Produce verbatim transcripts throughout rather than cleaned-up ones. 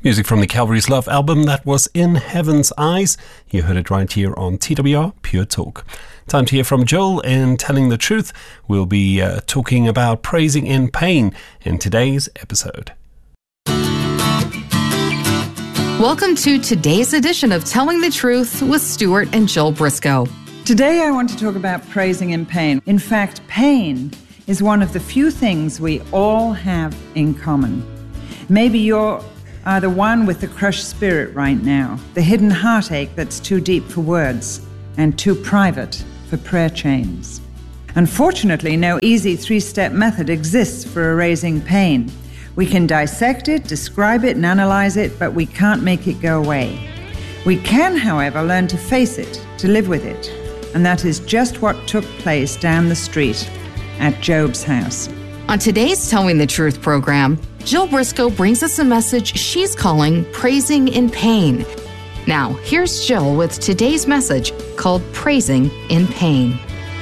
Music from the Calvary's Love album, that was In Heaven's Eyes. You heard it right here on T W R Pure Talk. Time to hear from Joel in Telling the Truth. We'll be uh, talking about praising in pain in today's episode. Welcome to today's edition of Telling the Truth with Stuart and Joel Briscoe. Today I want to talk about praising in pain. In fact, pain is one of the few things we all have in common. Maybe you're are the one with the crushed spirit right now, the hidden heartache that's too deep for words and too private for prayer chains. Unfortunately, no easy three-step method exists for erasing pain. We can dissect it, describe it, and analyze it, but we can't make it go away. We can, however, learn to face it, to live with it, and that is just what took place down the street at Job's house. On today's Telling the Truth program, Jill Briscoe brings us a message she's calling Praising in Pain. Now, here's Jill with today's message called Praising in Pain.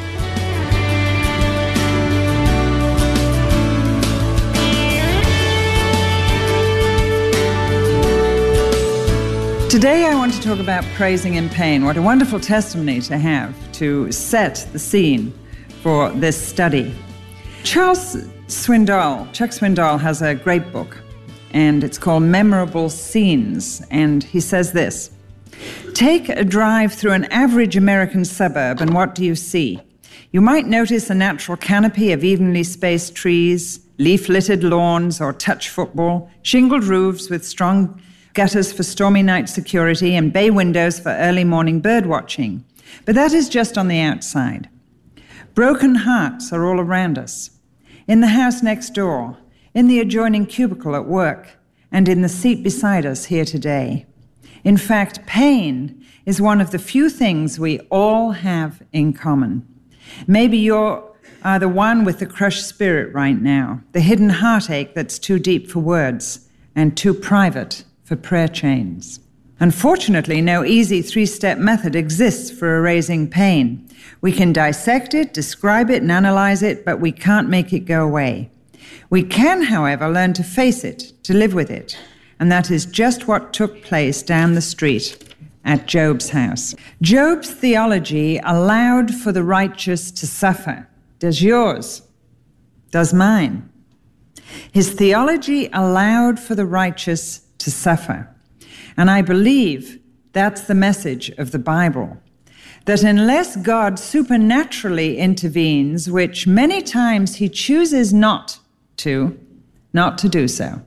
Today I want to talk about praising in pain. What a wonderful testimony to have to set the scene for this study. Charles Swindoll, Chuck Swindoll has a great book, and it's called Memorable Scenes, and he says this: take a drive through an average American suburb, and what do you see? You might notice a natural canopy of evenly spaced trees, leaf-littered lawns or touch football, shingled roofs with strong gutters for stormy night security, and bay windows for early morning bird watching. But that is just on the outside. Broken hearts are all around us. In the house next door, in the adjoining cubicle at work, and in the seat beside us here today. In fact, pain is one of the few things we all have in common. Maybe you're are the one with the crushed spirit right now, the hidden heartache that's too deep for words and too private for prayer chains. Unfortunately, no easy three-step method exists for erasing pain. We can dissect it, describe it, and analyze it, but we can't make it go away. We can, however, learn to face it, to live with it, and that is just what took place down the street at Job's house. Job's theology allowed for the righteous to suffer. Does yours? Does mine? His theology allowed for the righteous to suffer. And I believe that's the message of the Bible, that unless God supernaturally intervenes, which many times he chooses not to, not to do so,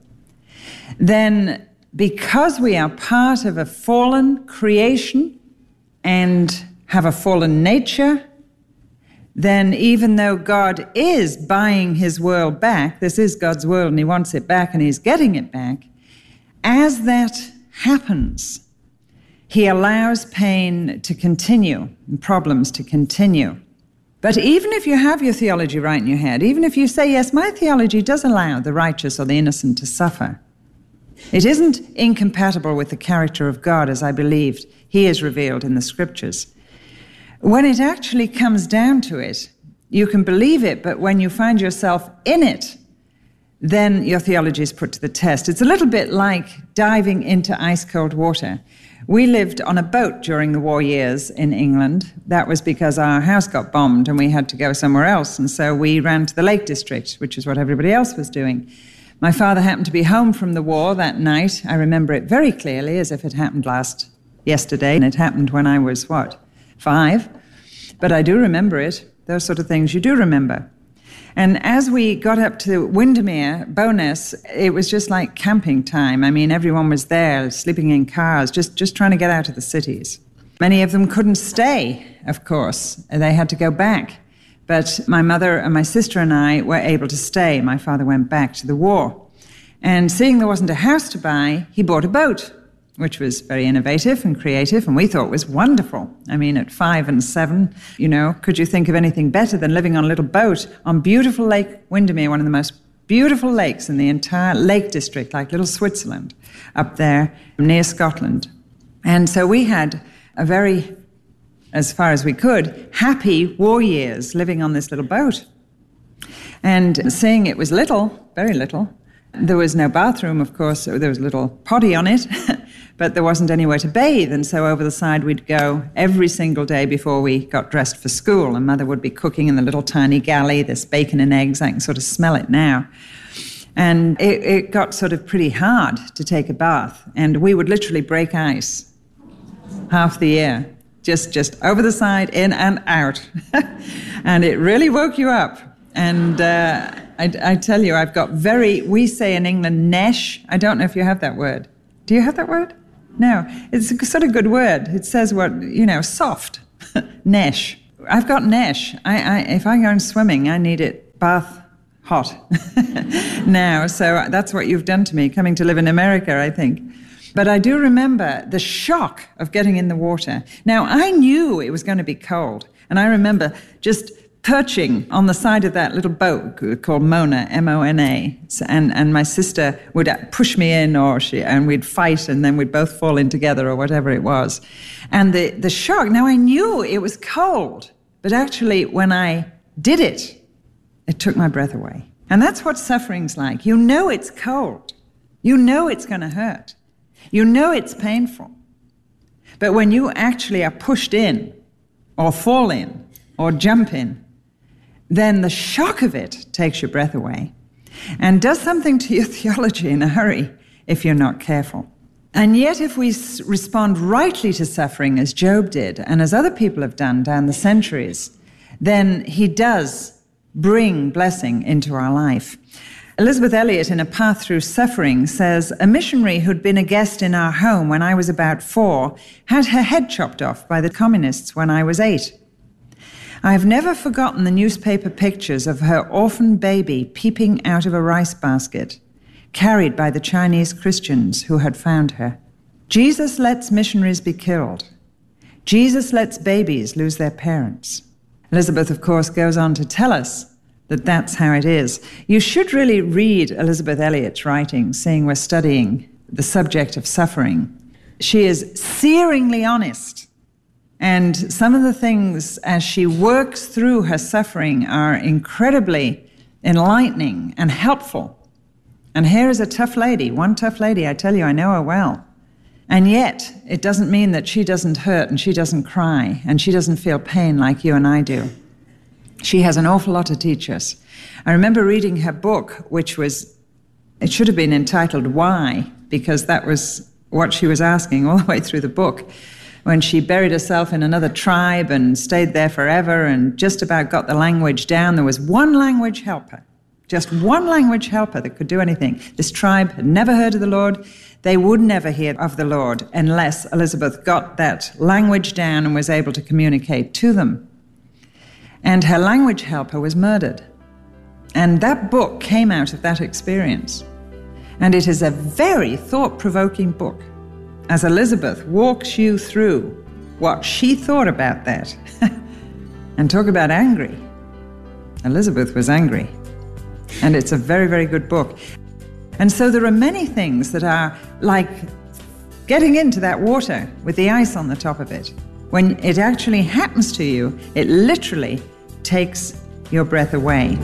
then because we are part of a fallen creation and have a fallen nature, then even though God is buying his world back, this is God's world and he wants it back and he's getting it back, as that happens, he allows pain to continue and problems to continue. But even if you have your theology right in your head, even if you say, yes, my theology does allow the righteous or the innocent to suffer, it isn't incompatible with the character of God as I believed he is revealed in the scriptures. When it actually comes down to it, you can believe it, but when you find yourself in it, then your theology is put to the test. It's a little bit like diving into ice-cold water. We lived on a boat during the war years in England. That was because our house got bombed and we had to go somewhere else, and so we ran to the Lake District, which is what everybody else was doing. My father happened to be home from the war that night. I remember it very clearly, as if it happened last yesterday, and it happened when I was, what, five? But I do remember it. Those sort of things you do remember. And as we got up to Windermere, Bowness, it was just like camping time. I mean, everyone was there, sleeping in cars, just, just trying to get out of the cities. Many of them couldn't stay, of course. They had to go back. But my mother and my sister and I were able to stay. My father went back to the war. And seeing there wasn't a house to buy, he bought a boat, which was very innovative and creative, and we thought was wonderful. I mean, at five and seven, you know, could you think of anything better than living on a little boat on beautiful Lake Windermere, one of the most beautiful lakes in the entire Lake District, like little Switzerland, up there near Scotland. And so we had a very, as far as we could, happy war years living on this little boat. And seeing it was little, very little, There was no bathroom, of course, so there was a little potty on it, but there wasn't anywhere to bathe, and so over the side we'd go every single day before we got dressed for school, and Mother would be cooking in the little tiny galley, this bacon and eggs. I can sort of smell it now. And it, it got sort of pretty hard to take a bath, and we would literally break ice half the year, just, just over the side, in and out. And it really woke you up. And uh, I, I tell you, I've got very, we say in England, nesh. I don't know if you have that word. Do you have that word? No. It's a sort of good word. It says what, you know, soft. Nesh. I've got nesh. I, I, if I go in swimming, I need it bath hot now. So that's what you've done to me, coming to live in America, I think. But I do remember the shock of getting in the water. Now, I knew it was going to be cold. And I remember just perching on the side of that little boat called Mona, M O N A, and, and my sister would push me in, or she, and we'd fight, and then we'd both fall in together, or whatever it was. And the, the shock, now I knew it was cold, but actually when I did it, it took my breath away. And that's what suffering's like. You know it's cold. You know it's going to hurt. You know it's painful. But when you actually are pushed in, or fall in, or jump in, then the shock of it takes your breath away and does something to your theology in a hurry if you're not careful. And yet, if we s- respond rightly to suffering, as Job did, and as other people have done down the centuries, then he does bring blessing into our life. Elizabeth Elliot, in A Path Through Suffering, says, a missionary who'd been a guest in our home when I was about four had her head chopped off by the communists when I was eight. I have never forgotten the newspaper pictures of her orphan baby peeping out of a rice basket, carried by the Chinese Christians who had found her. Jesus lets missionaries be killed. Jesus lets babies lose their parents. Elizabeth, of course, goes on to tell us that that's how it is. You should really read Elizabeth Elliot's writings, seeing we're studying the subject of suffering. She is searingly honest. And some of the things as she works through her suffering are incredibly enlightening and helpful. And here is a tough lady, one tough lady, I tell you, I know her well. And yet, it doesn't mean that she doesn't hurt and she doesn't cry and she doesn't feel pain like you and I do. She has an awful lot to teach us. I remember reading her book, which was, it should have been entitled Why, because that was what she was asking all the way through the book. When she buried herself in another tribe and stayed there forever and just about got the language down, there was one language helper, just one language helper that could do anything. This tribe had never heard of the Lord. They would never hear of the Lord unless Elizabeth got that language down and was able to communicate to them. And her language helper was murdered. And that book came out of that experience. And it is a very thought-provoking book, as Elizabeth walks you through what she thought about that. And talk about angry. Elizabeth was angry. And it's a very, very good book. And so there are many things that are like getting into that water with the ice on the top of it. When it actually happens to you, it literally takes your breath away.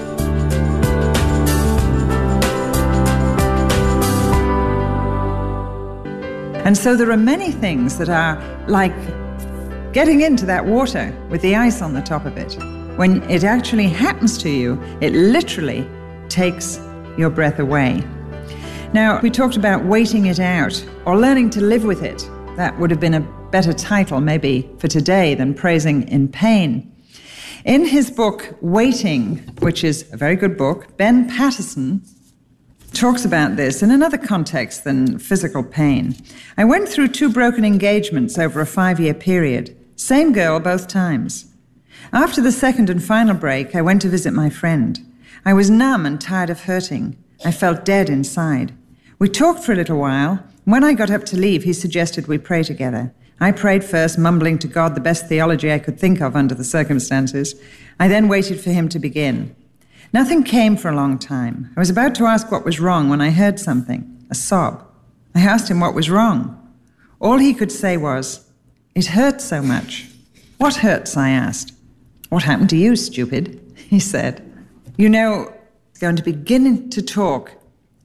And so there are many things that are like getting into that water with the ice on the top of it. When it actually happens to you, it literally takes your breath away. Now, we talked about waiting it out or learning to live with it. That would have been a better title maybe for today than praising in pain. In his book, Waiting, which is a very good book, Ben Patterson talks about this in another context than physical pain. I went through two broken engagements over a five-year period. Same girl both times. After the second and final break, I went to visit my friend. I was numb and tired of hurting. I felt dead inside. We talked for a little while. When I got up to leave, he suggested we pray together. I prayed first, mumbling to God the best theology I could think of under the circumstances. I then waited for him to begin. Nothing came for a long time. I was about to ask what was wrong when I heard something, a sob. I asked him what was wrong. All he could say was, "It hurts so much." "What hurts?" I asked. "What happened to you, stupid?" he said. You know, going to begin to talk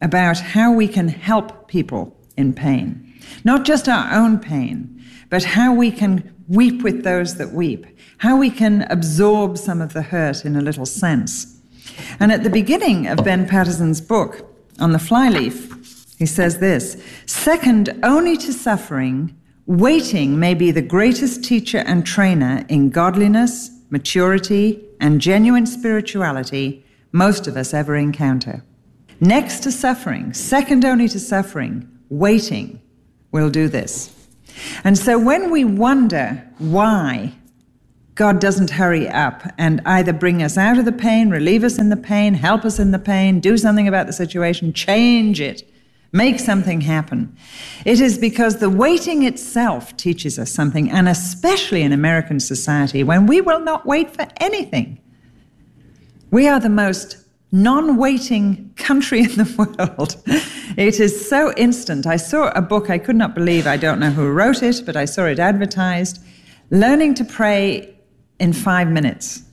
about how we can help people in pain. Not just our own pain, but how we can weep with those that weep, how we can absorb some of the hurt in a little sense. And at the beginning of Ben Patterson's book, on the flyleaf, he says this: second only to suffering, waiting may be the greatest teacher and trainer in godliness, maturity, and genuine spirituality most of us ever encounter. Next to suffering, second only to suffering, waiting will do this. And so when we wonder why God doesn't hurry up and either bring us out of the pain, relieve us in the pain, help us in the pain, do something about the situation, change it, make something happen, it is because the waiting itself teaches us something, and especially in American society, when we will not wait for anything. We are the most non-waiting country in the world. It is so instant. I saw a book I could not believe, I don't know who wrote it, but I saw it advertised, Learning to Pray in Five Minutes.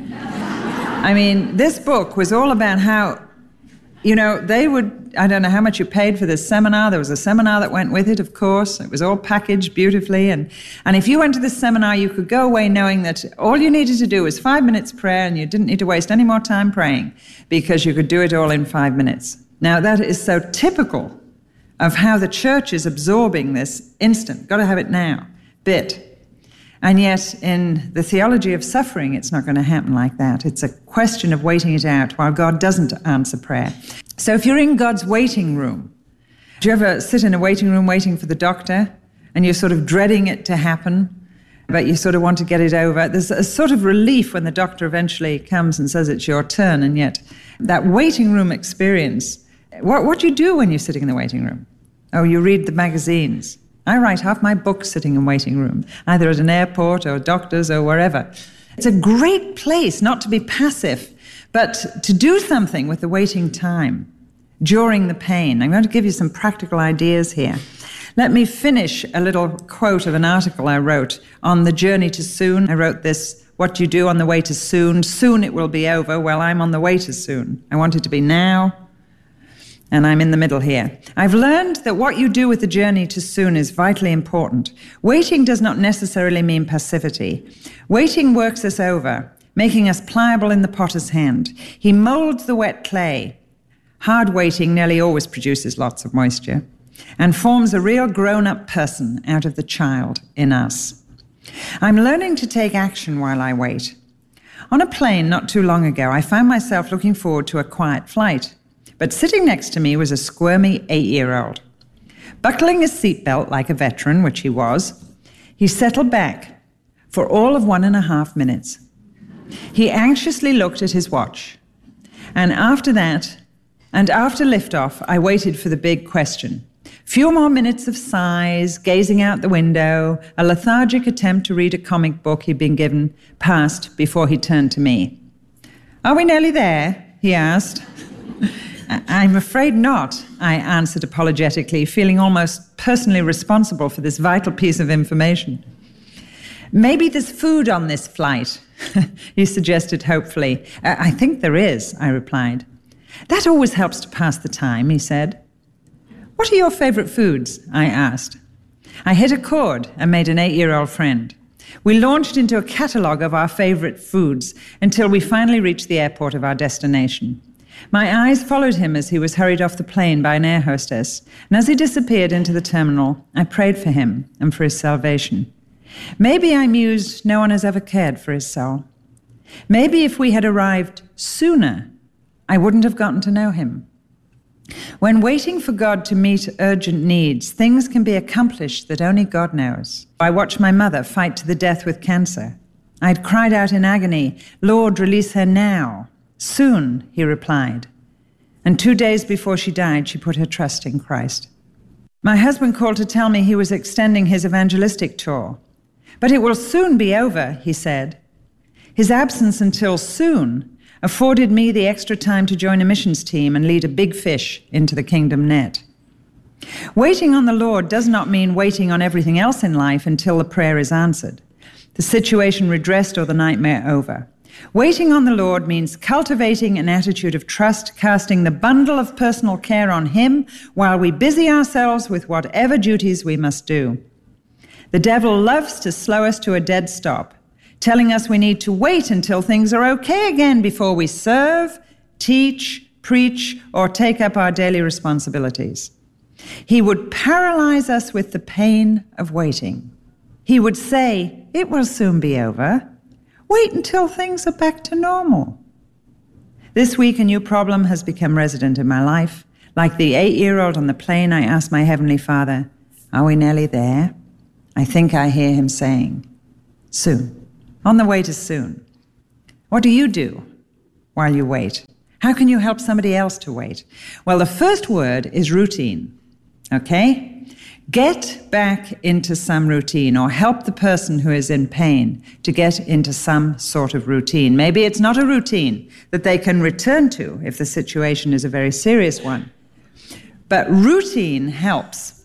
I mean, this book was all about how, you know, they would, I don't know how much you paid for this seminar. There was a seminar that went with it, of course. It was all packaged beautifully. And, and if you went to this seminar, you could go away knowing that all you needed to do was five minutes prayer, and you didn't need to waste any more time praying because you could do it all in five minutes. Now, that is so typical of how the church is absorbing this instant, got to have it now, bit. And yet, in the theology of suffering, it's not going to happen like that. It's a question of waiting it out while God doesn't answer prayer. So if you're in God's waiting room, do you ever sit in a waiting room waiting for the doctor, and you're sort of dreading it to happen, but you sort of want to get it over? There's a sort of relief when the doctor eventually comes and says it's your turn, and yet that waiting room experience, what, what do you do when you're sitting in the waiting room? Oh, you read the magazines. I write half my books sitting in waiting room, either at an airport or doctors or wherever. It's a great place not to be passive, but to do something with the waiting time during the pain. I'm going to give you some practical ideas here. Let me finish a little quote of an article I wrote on the journey to soon. I wrote this: what do you do on the way to soon? Soon it will be over. Well, I'm on the way to soon. I want it to be now, and I'm in the middle here. I've learned that what you do with the journey to soon is vitally important. Waiting does not necessarily mean passivity. Waiting works us over, making us pliable in the potter's hand. He molds the wet clay. Hard waiting nearly always produces lots of moisture and forms a real grown-up person out of the child in us. I'm learning to take action while I wait. On a plane not too long ago, I found myself looking forward to a quiet flight. But sitting next to me was a squirmy eight-year-old. Buckling his seatbelt like a veteran, which he was, he settled back for all of one and a half minutes. He anxiously looked at his watch. And after that, and after liftoff, I waited for the big question. Few more minutes of sighs, gazing out the window, a lethargic attempt to read a comic book he'd been given, passed before he turned to me. "Are we nearly there?" he asked. "I'm afraid not," I answered apologetically, feeling almost personally responsible for this vital piece of information. "Maybe there's food on this flight," he suggested hopefully. "I think there is," I replied. "That always helps to pass the time," he said. "What are your favorite foods?" I asked. I hit a chord and made an eight-year-old friend. We launched into a catalogue of our favorite foods until we finally reached the airport of our destination. My eyes followed him as he was hurried off the plane by an air hostess, and as he disappeared into the terminal, I prayed for him and for his salvation. Maybe, I mused, no one has ever cared for his soul. Maybe if we had arrived sooner, I wouldn't have gotten to know him. When waiting for God to meet urgent needs, things can be accomplished that only God knows. I watched my mother fight to the death with cancer. I'd cried out in agony, "Lord, release her now." "Soon," he replied. And two days before she died, she put her trust in Christ. My husband called to tell me he was extending his evangelistic tour. "But it will soon be over," he said. His absence until soon afforded me the extra time to join a missions team and lead a big fish into the kingdom net. Waiting on the Lord does not mean waiting on everything else in life until the prayer is answered, the situation redressed, or the nightmare over. Waiting on the Lord means cultivating an attitude of trust, casting the bundle of personal care on Him while we busy ourselves with whatever duties we must do. The devil loves to slow us to a dead stop, telling us we need to wait until things are okay again before we serve, teach, preach, or take up our daily responsibilities. He would paralyze us with the pain of waiting. He would say, "It will soon be over. Wait until things are back to normal." This week, a new problem has become resident in my life. Like the eight-year-old on the plane, I asked my Heavenly Father, "Are we nearly there?" I think I hear Him saying, "Soon." On the way to soon. What do you do while you wait? How can you help somebody else to wait? Well, the first word is routine, okay? Get back into some routine, or help the person who is in pain to get into some sort of routine. Maybe it's not a routine that they can return to if the situation is a very serious one. But routine helps.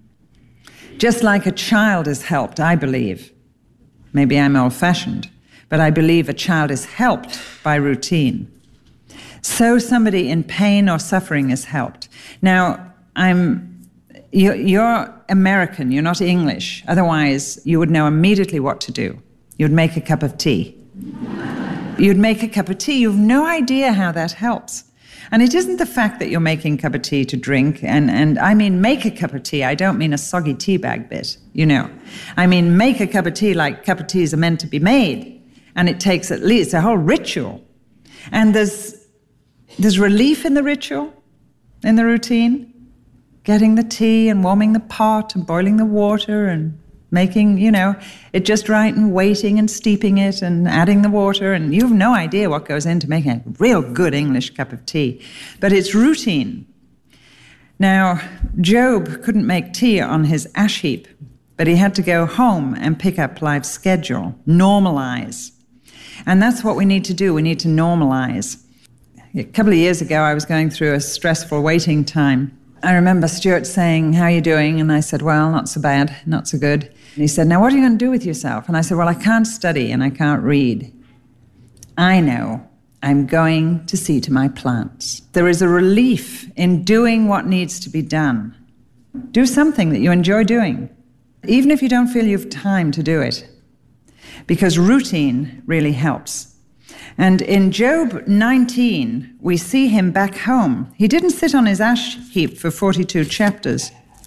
Just like a child is helped, I believe. Maybe I'm old-fashioned, but I believe a child is helped by routine. So somebody in pain or suffering is helped. Now, I'm you're American, you're not English. Otherwise, you would know immediately what to do. You'd make a cup of tea. You'd make a cup of tea. You've no idea how that helps. And it isn't the fact that you're making a cup of tea to drink, and, and I mean make a cup of tea. I don't mean a soggy tea bag bit, you know. I mean make a cup of tea like cup of teas are meant to be made. And it takes at least a whole ritual. And there's, there's relief in the ritual, in the routine. Getting the tea and warming the pot and boiling the water and making, you know, it just right and waiting and steeping it and adding the water. And you have no idea what goes into making a real good English cup of tea. But it's routine. Now, Job couldn't make tea on his ash heap, but he had to go home and pick up life's schedule, normalize. And that's what we need to do. We need to normalize. A couple of years ago, I was going through a stressful waiting time. I remember Stuart saying, "How are you doing?" And I said, "Well, not so bad, not so good." And he said, "Now, what are you going to do with yourself?" And I said, "Well, I can't study and I can't read. I know I'm going to see to my plants." There is a relief in doing what needs to be done. Do something that you enjoy doing, even if you don't feel you have time to do it, because routine really helps. And in Job nineteen, we see him back home. He didn't sit on his ash heap for forty-two chapters.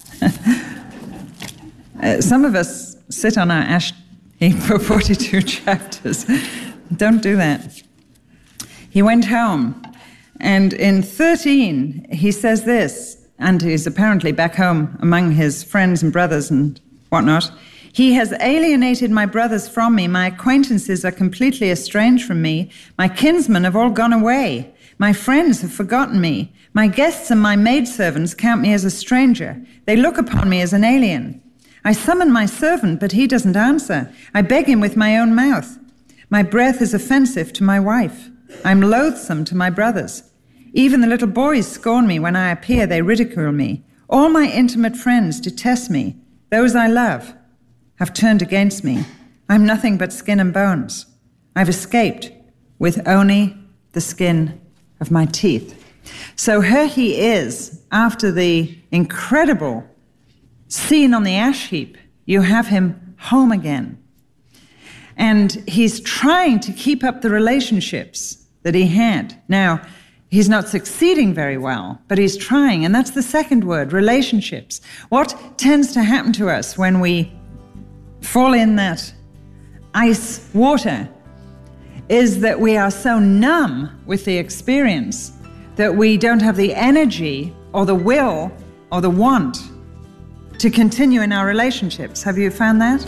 uh, some of us sit on our ash heap for forty-two chapters. Don't do that. He went home, and in thirteen, he says this, and he's apparently back home among his friends and brothers and whatnot. "He has alienated my brothers from me. My acquaintances are completely estranged from me. My kinsmen have all gone away. My friends have forgotten me. My guests and my maidservants count me as a stranger. They look upon me as an alien. I summon my servant, but he doesn't answer. I beg him with my own mouth. My breath is offensive to my wife. I'm loathsome to my brothers. Even the little boys scorn me. When I appear, they ridicule me. All my intimate friends detest me. Those I love have turned against me. I'm nothing but skin and bones. I've escaped with only the skin of my teeth." So here he is, after the incredible scene on the ash heap. You have him home again. And he's trying to keep up the relationships that he had. Now, he's not succeeding very well, but he's trying. And that's the second word, relationships. What tends to happen to us when we fall in that ice water is that we are so numb with the experience that we don't have the energy or the will or the want to continue in our relationships. Have you found that?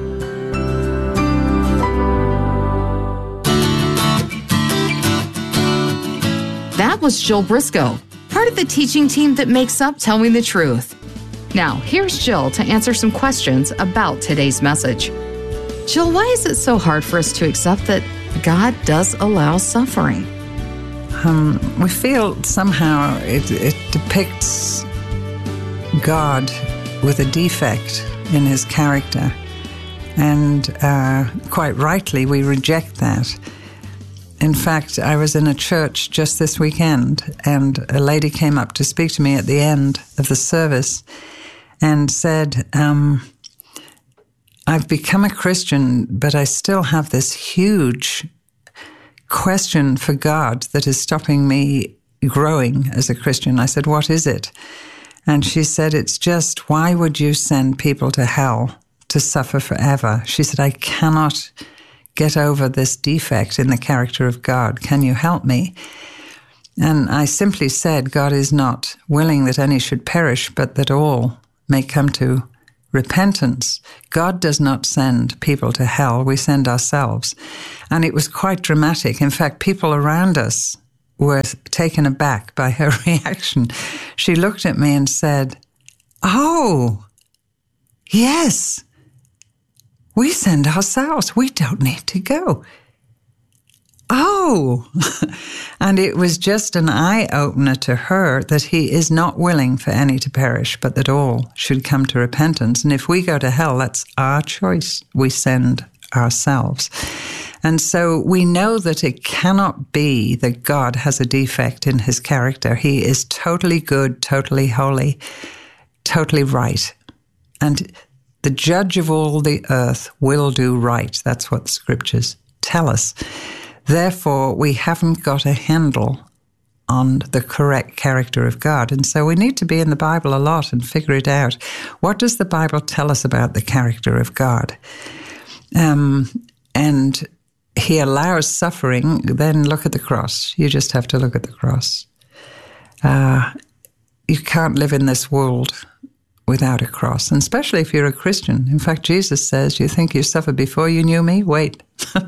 That was Jill Briscoe, part of the teaching team that makes up Telling the Truth. Now, here's Jill to answer some questions about today's message. Jill, why is it so hard for us to accept that God does allow suffering? Um, we feel somehow it, it depicts God with a defect in his character. And uh, quite rightly, we reject that. In fact, I was in a church just this weekend, and a lady came up to speak to me at the end of the service and said, um, I've become a Christian, but I still have this huge question for God that is stopping me growing as a Christian. I said, what is it? And she said, it's just, why would you send people to hell to suffer forever? She said, I cannot get over this defect in the character of God. Can you help me? And I simply said, God is not willing that any should perish, but that all may come to repentance. God does not send people to hell. We send ourselves. And it was quite dramatic. In fact, people around us were taken aback by her reaction. She looked at me and said, oh, yes, we send ourselves. We don't need to go. Oh, and it was just an eye-opener to her that he is not willing for any to perish, but that all should come to repentance. And if we go to hell, that's our choice. We send ourselves. And so we know that it cannot be that God has a defect in his character. He is totally good, totally holy, totally right. And the judge of all the earth will do right. That's what the scriptures tell us. Therefore, we haven't got a handle on the correct character of God. And so we need to be in the Bible a lot and figure it out. What does the Bible tell us about the character of God? Um, and he allows suffering, then look at the cross. You just have to look at the cross. Uh, you can't live in this world without a cross, and especially if you're a Christian. In fact, Jesus says, you think you suffered before you knew me? Wait.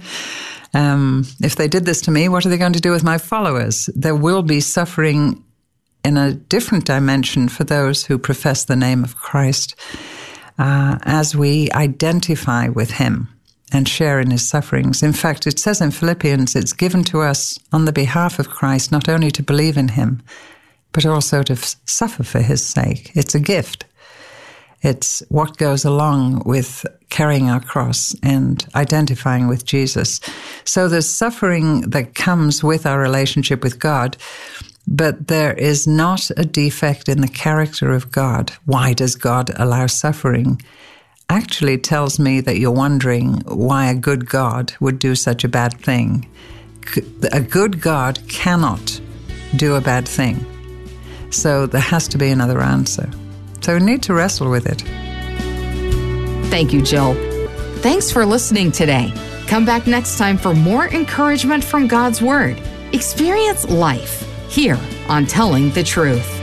um, if they did this to me, what are they going to do with my followers? There will be suffering in a different dimension for those who profess the name of Christ uh, as we identify with him and share in his sufferings. In fact, it says in Philippians, it's given to us on the behalf of Christ not only to believe in him, but also to f- suffer for his sake. It's a gift. It's what goes along with carrying our cross and identifying with Jesus. So there's suffering that comes with our relationship with God, but there is not a defect in the character of God. Why does God allow suffering? Actually tells me that you're wondering why a good God would do such a bad thing. A good God cannot do a bad thing. So there has to be another answer. So we need to wrestle with it. Thank you, Jill. Thanks for listening today. Come back next time for more encouragement from God's Word. Experience life here on Telling the Truth.